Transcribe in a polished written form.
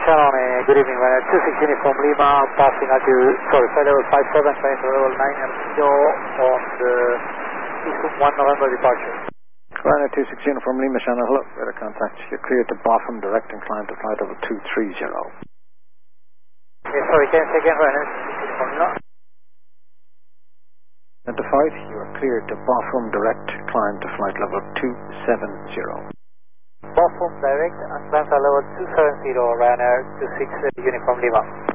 Shalom, good evening. We're at 26 Uniform Lima, passing altitude, flight level 57, flight level 9 and on the Eastern 1 November departure. Ryanair 26 Uniform Lima, Channel, hello, radar contact. You're cleared to Botham, direct incline to flight level 230. Okay, sorry, can you say again, Ryanair 26 Uniform Lima? Identified, you are cleared to Botham, direct climb to flight level 270. Botham direct and climb to level 270, Ryanair 26 Uniform Lima.